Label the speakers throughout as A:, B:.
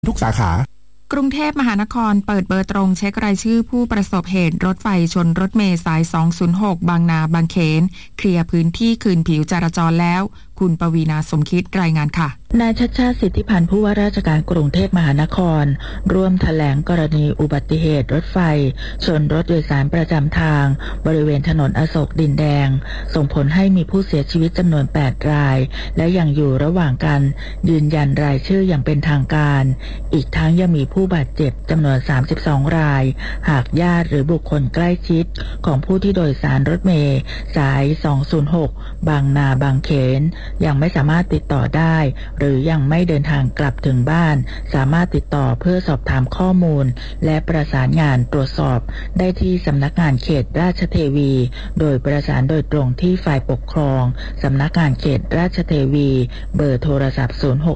A: ทุกสาขาก
B: รุงเทพมหานครเปิดเบอร์ตรงเช็ครายชื่อผู้ประสบเหตุรถไฟชนรถเมล์สาย 206 บางนาบางเขนเคลียร์พื้นที่คืนผิวจราจรแล้วคุณปวีณาสมคิดรายงานค่ะ
C: นายชัชชาติสิทธิพันธ์ผู้ว่าราชการกรุงเทพมหานครร่วมแถลงกรณีอุบัติเหตุรถไฟชนรถโดยสารประจำทางบริเวณถนนอโศกดินแดงส่งผลให้มีผู้เสียชีวิตจำนวน8รายและยังอยู่ระหว่างการยืนยันรายชื่ออย่างเป็นทางการอีกทั้งยังมีผู้บาดเจ็บจำนวน32รายหากญาติหรือบุคคลใกล้ชิดของผู้ที่โดยสารรถเมล์สาย 206 บางนาบางเขนยังไม่สามารถติดต่อได้หรือยังไม่เดินทางกลับถึงบ้านสามารถติดต่อเพื่อสอบถามข้อมูลและประสานงานตรวจสอบได้ที่สำนักงานเขตราชเทวีโดยประสานโดยตรงที่ฝ่ายปกครองสำนักงานเขตราชเทวีเบอร์โทรศัพท์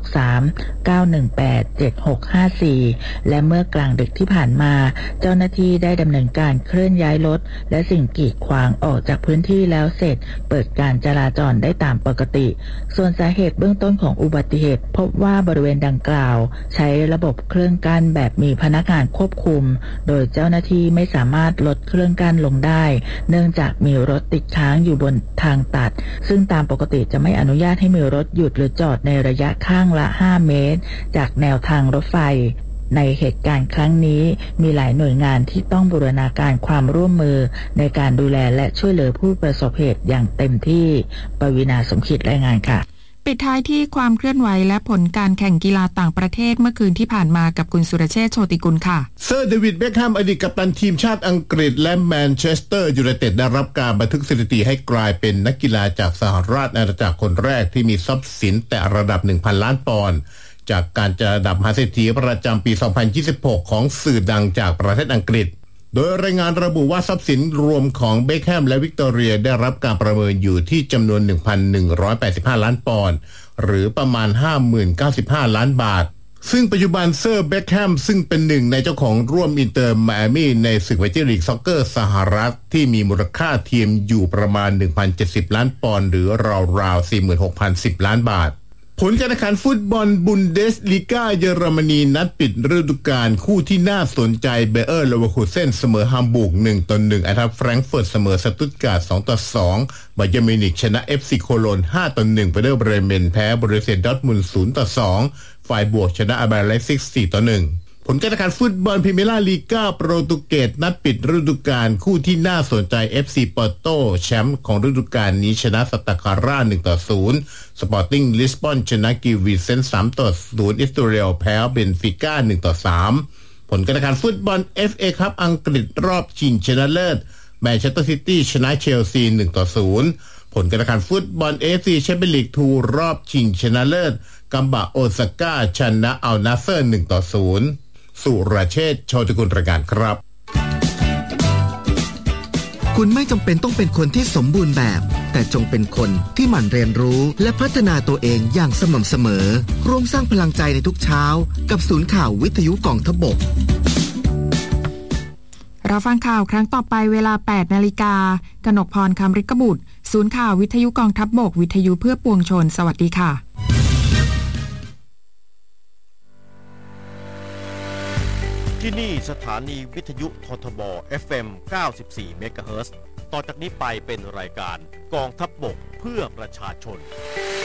C: 063-918-7654และเมื่อกลางดึกที่ผ่านมาเจ้าหน้าที่ได้ดำเนินการเคลื่อนย้ายรถและสิ่งกีดขวางออกจากพื้นที่แล้วเสร็จเปิดการจราจรได้ตามปกติส่วนสาเหตุเบื้องต้นของอุบัติเหตุพบว่าบริเวณดังกล่าวใช้ระบบเครื่องกั้นแบบมีพนักงานควบคุมโดยเจ้าหน้าที่ไม่สามารถลดเครื่องกั้นลงได้เนื่องจากมีรถติดค้างอยู่บนทางตัดซึ่งตามปกติจะไม่อนุญาตให้มีรถหยุดหรือจอดในระยะข้างละ5เมตรจากแนวทางรถไฟในเหตุการณ์ครั้งนี้มีหลายหน่วยงานที่ต้องบูรณาการความร่วมมือในการดูแลและช่วยเหลือผู้ประสบเหตุอย่างเต็มที่ปวีณาสมคิดรายงานค่ะ
B: ปิดท้ายที่ความเคลื่อนไหวและผลการแข่งกีฬาต่างประเทศเมื่อคืนที่ผ่านมากับคุณสุรเชษฐ์โชติกุลค่ะ
A: เซอร์เดวิดเบ็คแฮมอดีตกัปตันทีมชาติอังกฤษและแมนเชสเตอร์ยูไนเต็ดได้รับการบันทึกสถิติให้กลายเป็นนักกีฬาจากสหราชอาณาจักรคนแรกที่มีทรัพย์สินแต่ระดับ 1,000 ล้านปอนด์จากการจัดอันดับมหาเศรษฐีประจำปี 2026 ของสื่อดังจากประเทศอังกฤษโดยรายงานระบุว่าทรัพย์สินรวมของเบ็คแฮมและวิกตอเรียได้รับการประเมินอยู่ที่จำนวน 1,185 ล้านปอนด์หรือประมาณ 50,095 ล้านบาทซึ่งปัจจุบันเซอร์เบ็คแฮมซึ่งเป็นหนึ่งในเจ้าของร่วมอินเตอร์ไมอามี่ในศึกเมเจอร์ลีกซ็อกเกอร์สหรัฐที่มีมูลค่าทีมอยู่ประมาณ 1,070 ล้านปอนด์หรือราวๆ 46,010 ล้านบาทผลการแข่งขันฟุตบอลบุนเดสลีกาเยอรมนีนัดปิดฤดูกาลคู่ที่น่าสนใจเบเออร์เลเวอร์คูเซนเสมอฮัมบูร์ก 1-1 ไอทัฟแฟรงก์เฟิร์ตเสมอสตุตการ์ด 2-2 บาเยิร์นมิวนิกชนะ FC โคโลน 5-1 ไปเดอร์เบรเมนแพ้บรูเซียดอร์ทมุนด์ 0-2 ฝ่ายบวกชนะอาร์ไบไลซิก 4-1ผลการแข่งขันฟุตบอลพรีเมียร์ลีกาโปรตุเกสนัดปิดฤดูกาลคู่ที่น่าสนใจ FC ปอร์โตแชมป์ของฤดูกาลนี้ชนะสตาคาร่า 1-0 สปอร์ติ้งลิสบอนชนะกิลวิเซนต์ 3-0 อิสตูเรลแพ้เบนฟิก้า 1-3 ผลการแข่งขันฟุตบอล FA คัพอังกฤษรอบชิงชนะเลิศแมนเชสเตอร์ซิตี้ชนะเชลซี 1-0 ผลการแข่งขันฟุตบอล AFC แชมเปี้ยนลีก 2 รอบชิงชนะเลิศกัมบะโอซาก้าชนะอัลนาเซอร์ 1-0สุรเชษฐ์โชติกุลรายงานครับ
D: คุณไม่จำเป็นต้องเป็นคนที่สมบูรณ์แบบแต่จงเป็นคนที่หมั่นเรียนรู้และพัฒนาตัวเองอย่างสม่ำเสมอร่วมสร้างพลังใจในทุกเช้ากับศูนย์ข่าววิทยุกองทพบก
B: เราฟังข่าวครั้งต่อไปเวลา 8 นาฬิกากนกพรคำฤกบุตรศูนย์ข่าววิทยุกองทัพบกวิทยุเพื่อปวงชนสวัสดีค่ะ
E: ที่นี่สถานีวิทยุททบ FM 94 เมกะเฮิรตซ์ต่อจากนี้ไปเป็นรายการกองทัพบกเพื่อประชาชน